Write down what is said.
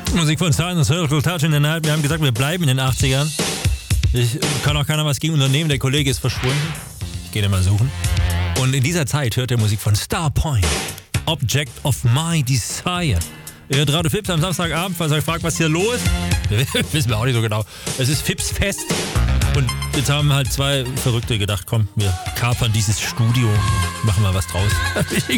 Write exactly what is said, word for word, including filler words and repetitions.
Musik von Silent Circle, Touch in the Night. Wir haben gesagt, wir bleiben in den achtzigern. Ich kann auch keiner was gegen unternehmen. Der Kollege ist verschwunden. Ich gehe den mal suchen. Und in dieser Zeit hört er Musik von Starpoint. Object of My Desire. Ihr hört Radio Fips am Samstagabend, falls ihr euch fragt, was hier los ist. Wissen wir auch nicht so genau. Es ist Fips Fest. Und jetzt haben halt zwei Verrückte gedacht, komm, wir kapern dieses Studio, machen mal was draus. Ich